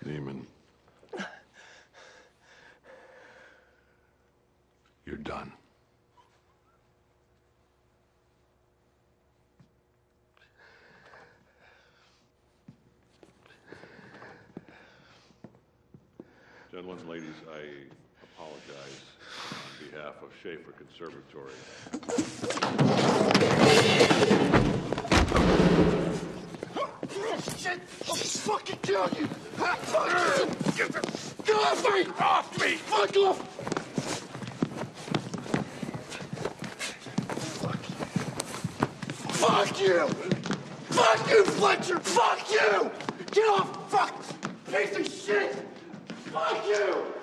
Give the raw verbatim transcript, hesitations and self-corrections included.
Demon. You're done. Gentlemen and ladies, I apologize on behalf of Schaefer Conservatory. Shit! I'll fucking kill you! Get off me! Off me! Fuck off! Fuck you! Fuck you, Fletcher! Fuck you! Get off! Fuck! Piece of shit! Fuck you!